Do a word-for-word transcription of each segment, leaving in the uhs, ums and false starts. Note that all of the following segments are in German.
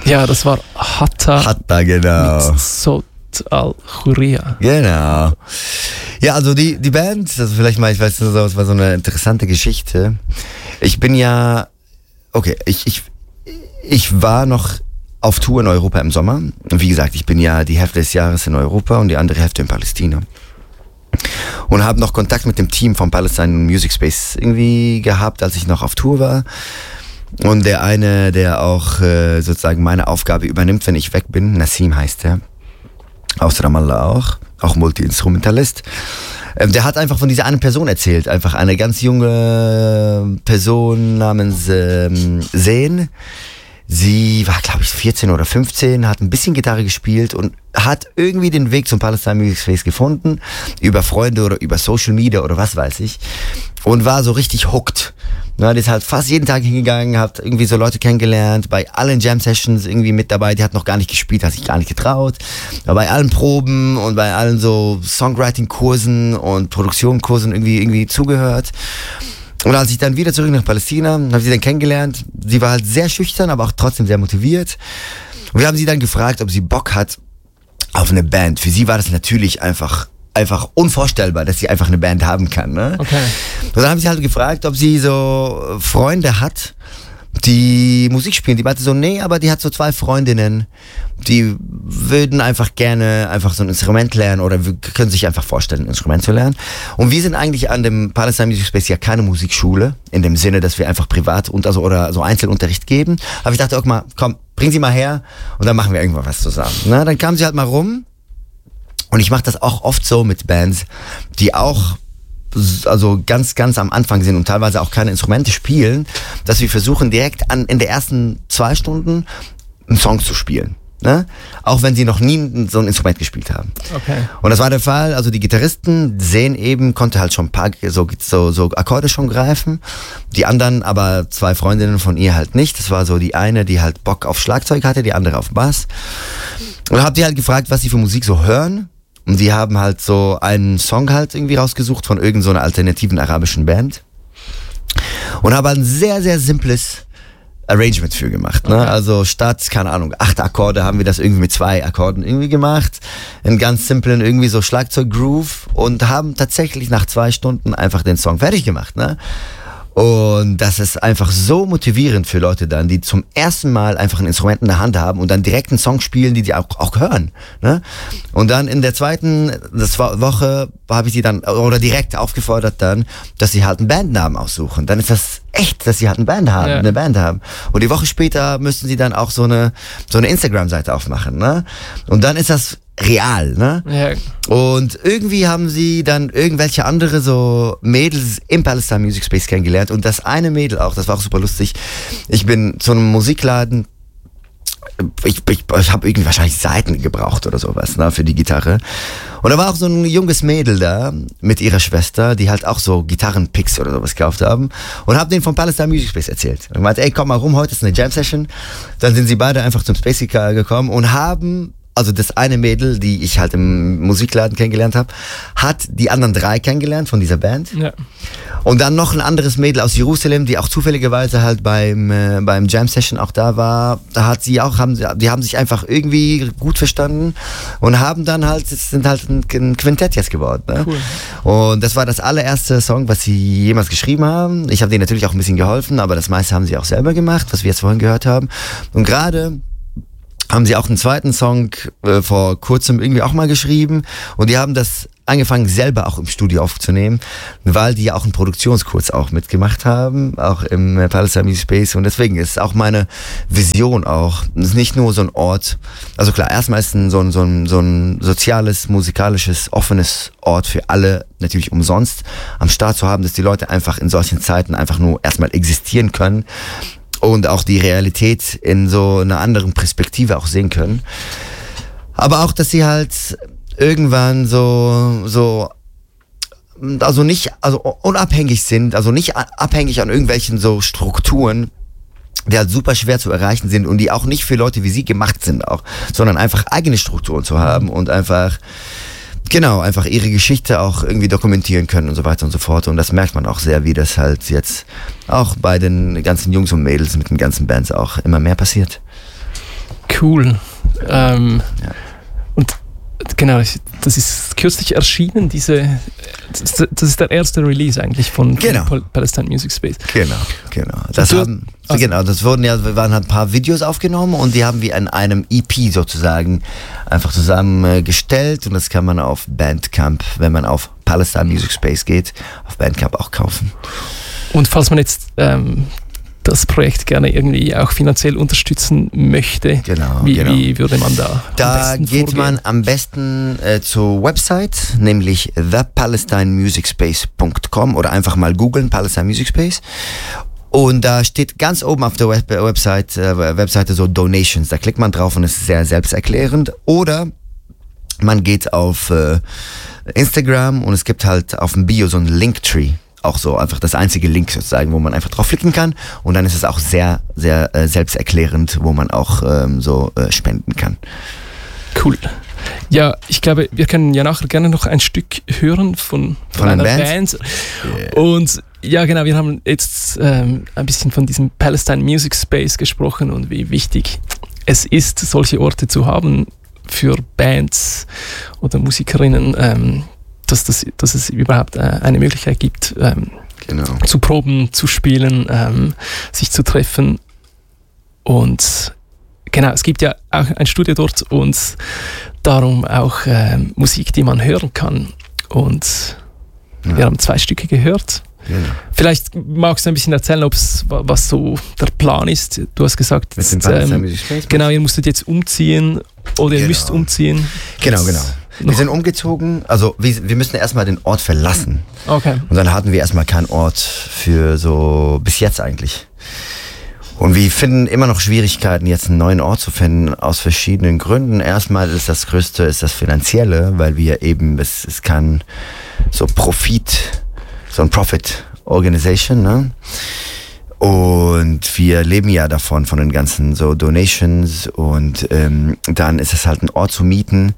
Ja, das war Hatta. Hatta, genau. Mit Sot Al-Khouria. Genau. Ja, also die, die Band, also vielleicht mal, ich weiß nicht, das war so eine interessante Geschichte. Ich bin ja, okay, ich, ich, ich war noch auf Tour in Europa im Sommer. Und wie gesagt, ich bin ja die Hälfte des Jahres in Europa und die andere Hälfte in Palästina. Und habe noch Kontakt mit dem Team vom Palestine Music Space irgendwie gehabt, als ich noch auf Tour war. Und der eine, der auch äh, sozusagen meine Aufgabe übernimmt, wenn ich weg bin, Nassim heißt er, aus Ramallah auch, auch Multi-Instrumentalist. Ähm, der hat einfach von dieser einen Person erzählt, einfach eine ganz junge Person namens ähm, Zayn. Sie war, glaube ich, vierzehn oder fünfzehn, hat ein bisschen Gitarre gespielt und hat irgendwie den Weg zum Palestine Music Space gefunden, über Freunde oder über Social Media oder was weiß ich, und war so richtig hooked. Na, die ist halt fast jeden Tag hingegangen, hat irgendwie so Leute kennengelernt, bei allen Jam-Sessions irgendwie mit dabei, die hat noch gar nicht gespielt, hat sich gar nicht getraut, aber bei allen Proben und bei allen so Songwriting-Kursen und Produktion-Kursen irgendwie, irgendwie zugehört. Und als ich dann wieder zurück nach Palästina, habe ich sie dann kennengelernt. Sie war halt sehr schüchtern, aber auch trotzdem sehr motiviert. Und wir haben sie dann gefragt, ob sie Bock hat auf eine Band. Für sie war das natürlich einfach, einfach unvorstellbar, dass sie einfach eine Band haben kann. Ne? Okay. Und dann haben sie halt gefragt, ob sie so Freunde hat, die Musik spielen. Die meinte so, nee, aber die hat so zwei Freundinnen, die würden einfach gerne einfach so ein Instrument lernen oder können sich einfach vorstellen, ein Instrument zu lernen. Und wir sind eigentlich an dem Palestine Music Space ja keine Musikschule, in dem Sinne, dass wir einfach privat und also oder so Einzelunterricht geben. Aber ich dachte, guck mal, komm, bring sie mal her und dann machen wir irgendwann was zusammen. Na, dann kam sie halt mal rum und ich mache das auch oft so mit Bands, die auch also ganz, ganz am Anfang sind und teilweise auch keine Instrumente spielen, dass wir versuchen direkt an, in der ersten zwei Stunden einen Song zu spielen. Ne? Auch wenn sie noch nie so ein Instrument gespielt haben. Okay. Und das war der Fall, also die Gitarristen sehen eben, konnte halt schon ein paar so, so, so Akkorde schon greifen, die anderen, aber zwei Freundinnen von ihr halt nicht. Das war so die eine, die halt Bock auf Schlagzeug hatte, die andere auf Bass. Und hab die halt gefragt, was sie für Musik so hören. Und die haben halt so einen Song halt irgendwie rausgesucht von irgend so einer alternativen arabischen Band. Und haben ein sehr, sehr simples Arrangement für gemacht. Ne? Okay. Also statt, keine Ahnung, acht Akkorde haben wir das irgendwie mit zwei Akkorden irgendwie gemacht. Einen ganz simplen irgendwie so Schlagzeug-Groove und haben tatsächlich nach zwei Stunden einfach den Song fertig gemacht. Ne? Und das ist einfach so motivierend für Leute dann, die zum ersten Mal einfach ein Instrument in der Hand haben und dann direkt einen Song spielen, die die auch, auch hören. Ne? Und dann in der zweiten das war Woche habe ich sie dann, oder direkt aufgefordert dann, dass sie halt einen Bandnamen aussuchen. Dann ist das echt, dass sie halt eine Band haben, ja. eine Band haben. Und die Woche später müssten sie dann auch so eine, so eine Instagram-Seite aufmachen. Ne? Und dann ist das real, ne? Ja. Und irgendwie haben sie dann irgendwelche andere so Mädels im Palestine Music Space kennengelernt und das eine Mädel auch, das war auch super lustig. Ich bin zu einem Musikladen, ich, ich, ich habe irgendwie wahrscheinlich Saiten gebraucht oder sowas, ne, für die Gitarre. Und da war auch so ein junges Mädel da mit ihrer Schwester, die halt auch so Gitarrenpicks oder sowas gekauft haben und habe denen vom Palestine Music Space erzählt. Und meinte, ey, komm mal rum, heute ist eine Jam Session. Dann sind sie beide einfach zum Space gekommen und haben also das eine Mädel, die ich halt im Musikladen kennengelernt habe, hat die anderen drei kennengelernt von dieser Band. Ja. Und dann noch ein anderes Mädel aus Jerusalem, die auch zufälligerweise halt beim äh, beim Jam Session auch da war. Da hat sie auch, haben die haben sich einfach irgendwie gut verstanden und haben dann halt, es sind halt ein, ein Quintett jetzt geworden. Ne? Cool. Und das war das allererste Song, was sie jemals geschrieben haben. Ich habe denen natürlich auch ein bisschen geholfen, aber das meiste haben sie auch selber gemacht, was wir jetzt vorhin gehört haben. Und gerade haben sie auch einen zweiten Song äh, vor kurzem irgendwie auch mal geschrieben und die haben das angefangen selber auch im Studio aufzunehmen, weil die ja auch einen Produktionskurs auch mitgemacht haben, auch im äh, Palestine Music Space und deswegen ist auch meine Vision auch, es ist nicht nur so ein Ort, also klar, erstmal ist ein, so, ein, so, ein, so ein soziales, musikalisches, offenes Ort für alle, natürlich umsonst am Start zu haben, dass die Leute einfach in solchen Zeiten einfach nur erstmal existieren können und auch die Realität in so einer anderen Perspektive auch sehen können. Aber auch, dass sie halt irgendwann so, so, also nicht, also unabhängig sind, also nicht abhängig an irgendwelchen so Strukturen, die halt super schwer zu erreichen sind und die auch nicht für Leute wie sie gemacht sind auch, sondern einfach eigene Strukturen zu haben und einfach, genau, einfach ihre Geschichte auch irgendwie dokumentieren können und so weiter und so fort. Und das merkt man auch sehr, wie das halt jetzt auch bei den ganzen Jungs und Mädels mit den ganzen Bands auch immer mehr passiert. Cool. Ähm, Ja. Und genau, das ist kürzlich erschienen, diese, das, das ist der erste Release eigentlich von, Genau. von Palestine Music Space. Genau, genau. Das Du- haben, also- genau, das wurden ja, wir waren halt ein paar Videos aufgenommen und die haben wir in einem E P sozusagen einfach zusammengestellt und das kann man auf Bandcamp, wenn man auf Palestine Music Space geht, auf Bandcamp auch kaufen. Und falls man jetzt ähm, das Projekt gerne irgendwie auch finanziell unterstützen möchte, Genau, wie, genau. wie würde man da am Da besten geht vorgehen? man am besten äh, zur Website, nämlich the palestine music space dot com oder einfach mal googeln, Palestine Music Space. Und da steht ganz oben auf der Web Website, äh, Webseite so Donations. Da klickt man drauf und es ist sehr selbsterklärend. Oder man geht auf äh, Instagram und es gibt halt auf dem Bio so ein Linktree. Auch so einfach das einzige Link sozusagen, wo man einfach draufklicken kann. Und dann ist es auch sehr, sehr äh, selbsterklärend, wo man auch ähm, so äh, spenden kann. Cool. Ja, ich glaube, wir können ja nachher gerne noch ein Stück hören von, von, Von einer einer Band. Band? Und ja, genau, wir haben jetzt ähm, ein bisschen von diesem Palestine Music Space gesprochen und wie wichtig es ist, solche Orte zu haben für Bands oder Musikerinnen, ähm, dass, das, dass es überhaupt äh, eine Möglichkeit gibt, ähm, Genau. zu proben, zu spielen, ähm, sich zu treffen. Und genau, es gibt ja auch ein Studio dort und darum auch ähm, Musik, die man hören kann. Und Ja. wir haben zwei Stücke gehört. Genau. Vielleicht magst du ein bisschen erzählen, ob's, wa- was so der Plan ist. Du hast gesagt, Mit dem jetzt, Palestine ähm, Music Space. genau, ihr musstet jetzt umziehen oder ihr Genau. müsst umziehen. Genau, genau. Wir Noch- sind umgezogen, also wir, wir müssen erstmal den Ort verlassen. Okay. Und dann hatten wir erstmal keinen Ort für so, bis jetzt eigentlich. Und wir finden immer noch Schwierigkeiten, jetzt einen neuen Ort zu finden, aus verschiedenen Gründen. Erstmal ist das Größte, ist das Finanzielle, weil wir eben, es ist kein so Profit, so ein Profit Organization, ne? Und wir leben ja davon, von den ganzen so Donations und ähm, dann ist es halt ein Ort zu mieten.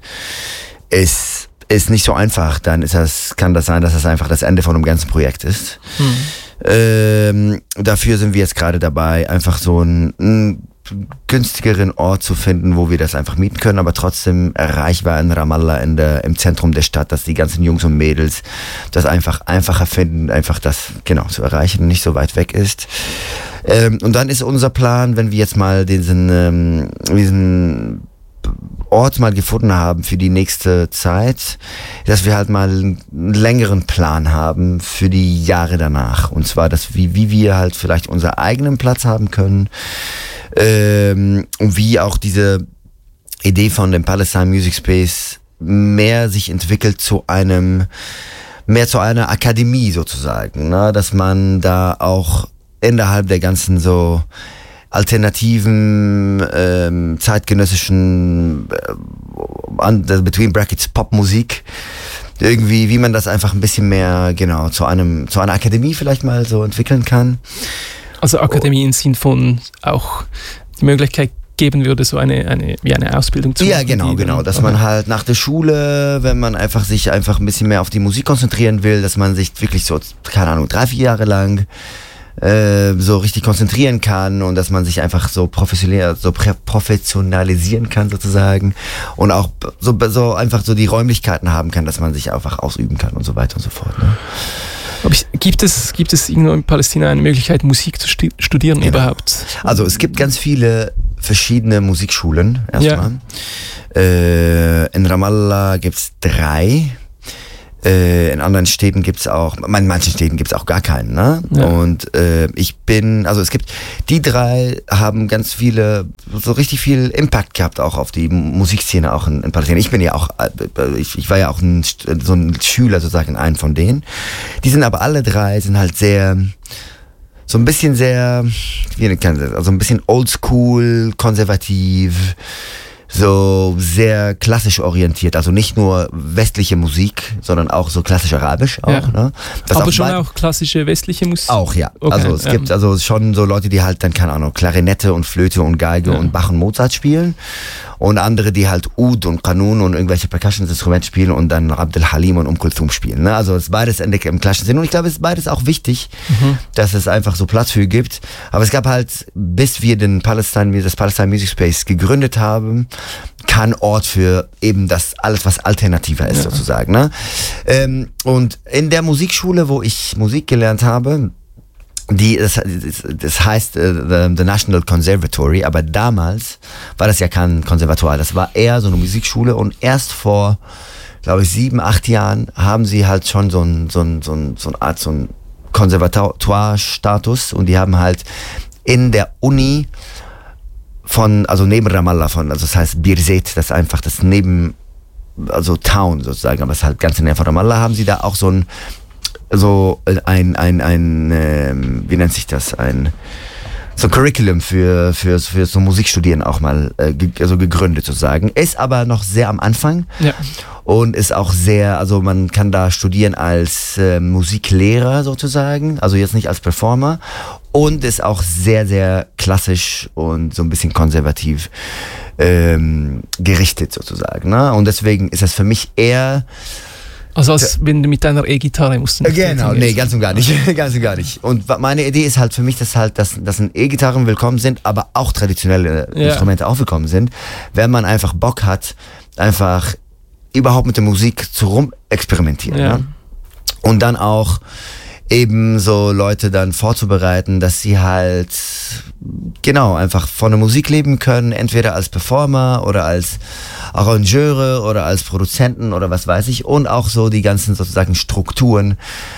Es ist nicht so einfach, dann ist das, kann das sein, dass das einfach das Ende von dem ganzen Projekt ist. Hm. Ähm, dafür sind wir jetzt gerade dabei, einfach so einen, einen günstigeren Ort zu finden, wo wir das einfach mieten können, aber trotzdem erreichbar in Ramallah, in der, im Zentrum der Stadt, dass die ganzen Jungs und Mädels das einfach einfacher finden, einfach das genau zu erreichen, nicht so weit weg ist. Ähm, und dann ist unser Plan, wenn wir jetzt mal diesen, ähm, diesen Ort mal gefunden haben für die nächste Zeit, dass wir halt mal einen längeren Plan haben für die Jahre danach. Und zwar, dass wie, wie wir halt vielleicht unseren eigenen Platz haben können, ähm, und wie auch diese Idee von dem Palestine Music Space mehr sich entwickelt zu einem, mehr zu einer Akademie sozusagen, ne? Dass man da auch innerhalb der ganzen so alternativen, ähm, zeitgenössischen, äh, between brackets Popmusik, irgendwie, wie man das einfach ein bisschen mehr, genau, zu einem, zu einer Akademie vielleicht mal so entwickeln kann. Also Akademie im Sinn von auch die Möglichkeit geben würde, so eine, eine, wie eine Ausbildung zu Ja, machen, genau, die genau. dann- Dass okay. man halt nach der Schule, wenn man einfach sich einfach ein bisschen mehr auf die Musik konzentrieren will, dass man sich wirklich so, keine Ahnung, drei, vier Jahre lang äh, so richtig konzentrieren kann und dass man sich einfach so professionell, so prä- professionalisieren kann sozusagen und auch so, so einfach so die Räumlichkeiten haben kann, dass man sich einfach ausüben kann und so weiter und so fort. Ne? Aber ich, gibt es, gibt es irgendwo in Palästina eine Möglichkeit, Musik zu stu- studieren Genau. überhaupt? Also es gibt ganz viele verschiedene Musikschulen erstmal. Äh, in Ramallah gibt's drei. Äh, in anderen Städten gibt's auch, in manchen Städten gibt's auch gar keinen. Ne? Ja. Und äh, ich bin, also es gibt, die drei haben ganz viele, so richtig viel Impact gehabt auch auf die Musikszene auch in, in Palästina. Ich bin ja auch, äh, ich, ich war ja auch ein, so ein Schüler sozusagen, ein von denen. Die sind aber alle drei, sind halt sehr, so ein bisschen sehr, wie kann ich das, also ein bisschen oldschool, konservativ, so sehr klassisch orientiert, also nicht nur westliche Musik, sondern auch so klassisch arabisch auch. Ja. Ne? Das Aber auch schon weit- auch klassische westliche Musik? Auch, ja. Okay, also es ähm. gibt also schon so Leute, die halt dann, keine Ahnung, Klarinette und Flöte und Geige Ja. und Bach und Mozart spielen. Und andere, die halt Oud und Qanun und irgendwelche Percussion-Instrumente spielen und dann Abdel Halim und Um Kulthum spielen. Ne? Also es ist beides entdeckt im klassischen Sinn. Und ich glaube, es ist beides auch wichtig, mhm. dass es einfach so Platz für gibt. Aber es gab halt, bis wir den Palestine, das Palestine Music Space gegründet haben, kein Ort für eben das alles, was alternativer ist, ja. sozusagen. Ne? Ähm, und in der Musikschule, wo ich Musik gelernt habe, die, das, das heißt uh, the, the National Conservatory, aber damals war das ja kein Konservatoire, das war eher so eine Musikschule und erst vor, glaube ich, sieben, acht Jahren haben sie halt schon so ein, so ein, so ein, so eine Art, so ein Konservatoire-Status und die haben halt in der Uni von, also neben Ramallah von, also das heißt Birzeit, das ist einfach das neben, also Town sozusagen, aber es ist halt ganz in der Nähe von Ramallah, haben sie da auch so ein, so ein, ein, ein, ähm, wie nennt sich das, ein, so ein Curriculum für, für, für so Musikstudieren auch mal äh, ge, also gegründet sozusagen, ist aber noch sehr am Anfang ja. und ist auch sehr, also man kann da studieren als äh, Musiklehrer sozusagen, also jetzt nicht als Performer und ist auch sehr, sehr klassisch und so ein bisschen konservativ ähm, gerichtet sozusagen, ne? Und deswegen ist das für mich eher also als wenn du mit deiner E-Gitarre musst. Genau, nee, ganz und gar nicht, ganz und gar nicht. Und meine Idee ist halt für mich, dass halt, dass, dass E-Gitarren willkommen sind, aber auch traditionelle ja. Instrumente auch willkommen sind, wenn man einfach Bock hat, einfach überhaupt mit der Musik zu rum experimentieren. Ja. Ne? Und dann auch eben so Leute dann vorzubereiten, dass sie halt genau einfach von der Musik leben können, entweder als Performer oder als Arrangeure oder als Produzenten oder was weiß ich und auch so die ganzen sozusagen Strukturen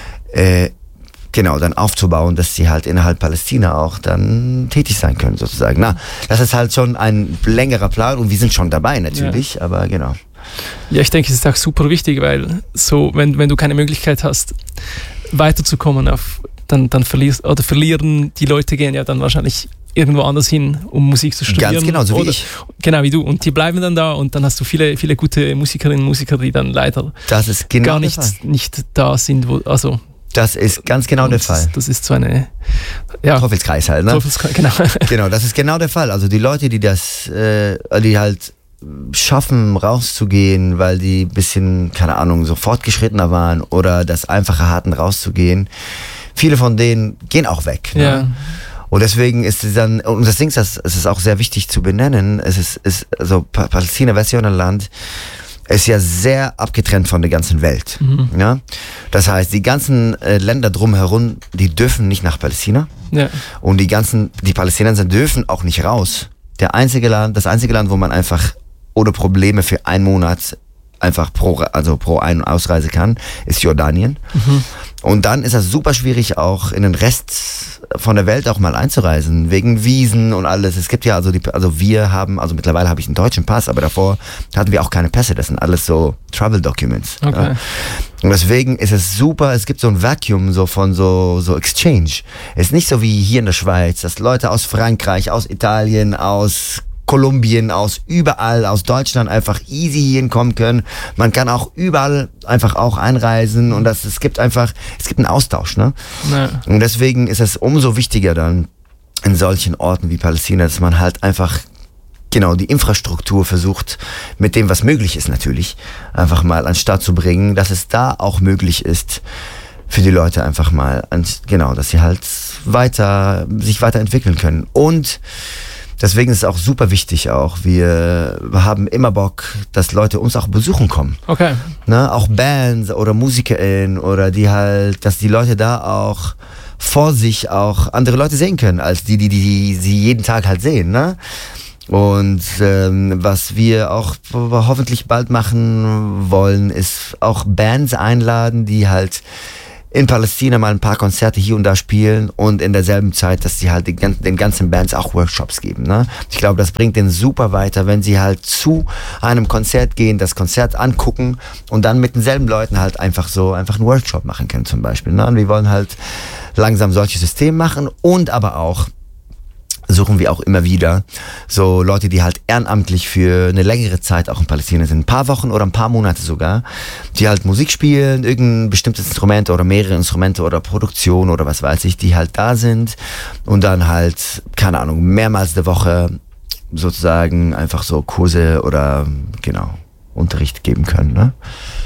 äh, genau dann aufzubauen, dass sie halt innerhalb Palästina auch dann tätig sein können sozusagen. Na, das ist halt schon ein längerer Plan und wir sind schon dabei natürlich, ja. aber genau. Ja, ich denke, es ist auch super wichtig, weil so, wenn, wenn du keine Möglichkeit hast, weiterzukommen, auf, dann, dann verlierst, oder verlieren die Leute gehen ja dann wahrscheinlich irgendwo anders hin, um Musik zu studieren. Ganz genau, so oder, wie ich. Genau wie du. Und die bleiben dann da und dann hast du viele, viele gute Musikerinnen und Musiker, die dann leider das ist genau gar nicht, nicht da sind. Wo, also, das ist ganz genau der Fall. Das ist so eine ja, Teufelskreis halt, ne? Teufelskreis, genau. Genau, das ist genau der Fall. Also die Leute, die das, äh, die halt schaffen, rauszugehen, weil die ein bisschen, keine Ahnung, so fortgeschrittener waren oder das Einfache hatten, rauszugehen. Viele von denen gehen auch weg. Ne? Ja. Und deswegen ist es dann, und das Ding ist, es ist auch sehr wichtig zu benennen, es ist, ist also Palästina, Westjordanland, ist ja sehr abgetrennt von der ganzen Welt. Mhm. Ja? Das heißt, die ganzen äh, Länder drumherum, die dürfen nicht nach Palästina. Ja. Und die ganzen, die Palästinenser dürfen auch nicht raus. Der einzige Land, das einzige Land, wo man einfach ohne Probleme für einen Monat einfach pro, also pro Ein- und Ausreise kann, ist Jordanien. Mhm. Und dann ist das super schwierig, auch in den Rest von der Welt auch mal einzureisen, wegen Visen und alles. Es gibt ja also die, also wir haben, also mittlerweile habe ich einen deutschen Pass, aber davor hatten wir auch keine Pässe. Das sind alles so Travel Documents. Okay. Ja. Und deswegen ist es super, es gibt so ein Vacuum so von so, so Exchange. Es ist nicht so wie hier in der Schweiz, dass Leute aus Frankreich, aus Italien, aus Kolumbien, aus überall, aus Deutschland einfach easy hinkommen können. Man kann auch überall einfach auch einreisen und das, es gibt einfach, es gibt einen Austausch, ne? Ja. Und deswegen ist es umso wichtiger dann in solchen Orten wie Palästina, dass man halt einfach genau die Infrastruktur versucht, mit dem, was möglich ist natürlich, einfach mal an den Start zu bringen, dass es da auch möglich ist, für die Leute einfach mal, an, genau, dass sie halt weiter, sich weiterentwickeln können. Und deswegen ist es auch super wichtig auch. Wir haben immer Bock, dass Leute uns auch besuchen kommen. Okay. Ne? Auch Bands oder MusikerInnen oder die halt, dass die Leute da auch vor sich auch andere Leute sehen können, als die, die, die, die sie jeden Tag halt sehen, ne? Und ähm, was wir auch hoffentlich bald machen wollen, ist auch Bands einladen, die halt in Palästina mal ein paar Konzerte hier und da spielen und in derselben Zeit, dass sie halt den, den ganzen Bands auch Workshops geben. Ne? Ich glaube, das bringt denen super weiter, wenn sie halt zu einem Konzert gehen, das Konzert angucken und dann mit denselben Leuten halt einfach so einfach einen Workshop machen können zum Beispiel. Ne? Und wir wollen halt langsam solche Systeme machen und aber auch suchen wir auch immer wieder so Leute, die halt ehrenamtlich für eine längere Zeit auch in Palästina sind, ein paar Wochen oder ein paar Monate sogar, die halt Musik spielen, irgendein bestimmtes Instrument oder mehrere Instrumente oder Produktion oder was weiß ich, die halt da sind und dann halt, keine Ahnung, mehrmals die Woche sozusagen einfach so Kurse oder genau Unterricht geben können. Ne?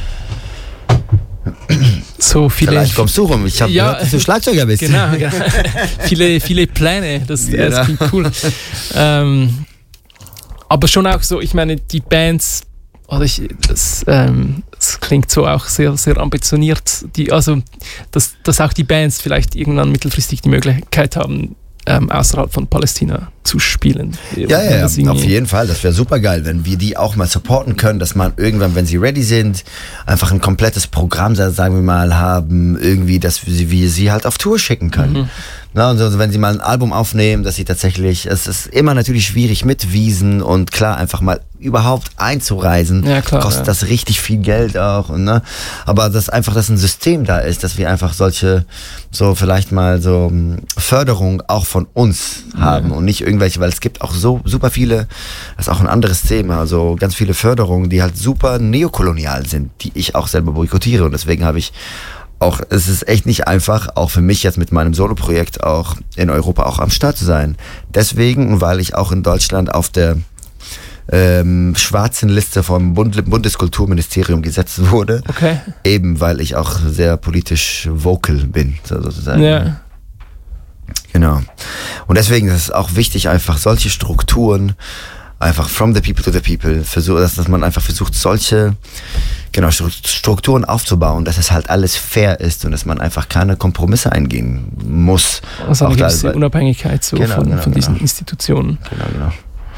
So viele. Vielleicht kommst du rum. Ich habe ja, gehört, dass du Schlagzeuger bist. Genau, genau. viele, viele Pläne. Das, Ja. das klingt cool. ähm, aber schon auch so, ich meine, die Bands, oder ich, das, ähm, das klingt so auch sehr, sehr ambitioniert. Die, also, dass, dass auch die Bands vielleicht irgendwann mittelfristig die Möglichkeit haben, ähm, außerhalb von Palästina zu spielen. Ja, ja, ja, auf jeden Fall. Das wäre super geil, wenn wir die auch mal supporten können, dass man irgendwann, wenn sie ready sind, einfach ein komplettes Programm, sagen wir mal, haben, irgendwie, dass wir sie, wir sie halt auf Tour schicken können. Mhm. Na, und so, wenn sie mal ein Album aufnehmen, dass sie tatsächlich, es ist immer natürlich schwierig mit Wiesen und klar, einfach mal überhaupt einzureisen, ja, klar, kostet ja. das richtig viel Geld auch. Und, ne? Aber dass einfach, dass ein System da ist, dass wir einfach solche, so vielleicht mal so Förderung auch von uns haben ja. und nicht irgendwelche, weil es gibt auch so super viele, das ist auch ein anderes Thema, also ganz viele Förderungen, die halt super neokolonial sind, die ich auch selber boykottiere und deswegen habe ich auch, es ist echt nicht einfach, auch für mich jetzt mit meinem Solo-Projekt auch in Europa auch am Start zu sein. Deswegen, weil ich auch in Deutschland auf der ähm, schwarzen Liste vom Bund- Bundeskulturministerium gesetzt wurde. Okay. Eben, weil ich auch sehr politisch vocal bin, sozusagen. Ja. Genau. Und deswegen ist es auch wichtig, einfach solche Strukturen, einfach from the people to the people, versuch, dass, dass man einfach versucht, solche genau, Strukturen aufzubauen, dass es halt alles fair ist und dass man einfach keine Kompromisse eingehen muss. Also eine auch gewisse da, Unabhängigkeit so genau, von, genau, von diesen genau. Institutionen. Genau, genau.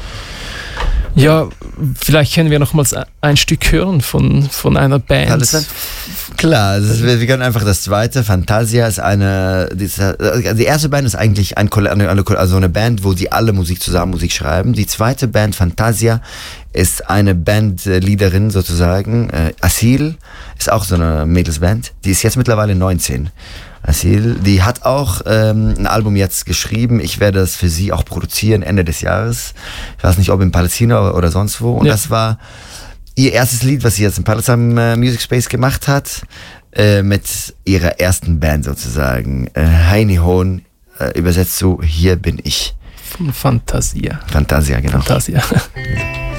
Ja, vielleicht können wir nochmals ein Stück hören von, von einer Band. Palestine? Klar, das ist, wir können einfach das zweite. Fantasia ist eine, die, die erste Band ist eigentlich ein, also eine Band, wo die alle Musik zusammen Musik schreiben. Die zweite Band, Fantasia, ist eine Bandleaderin sozusagen. Äh, Asil ist auch so eine Mädelsband. Die ist jetzt mittlerweile neunzehn. Asil, die hat auch ähm, ein Album jetzt geschrieben. Ich werde das für sie auch produzieren Ende des Jahres. Ich weiß nicht, ob in Palästina oder, oder sonst wo. Und ja. das war ihr erstes Lied, was sie jetzt im Palestine Music Space gemacht hat, äh, mit ihrer ersten Band sozusagen. Äh, Heini Hohn, äh, übersetzt so, hier bin ich. Von Fantasia. Fantasia, genau. Fantasia.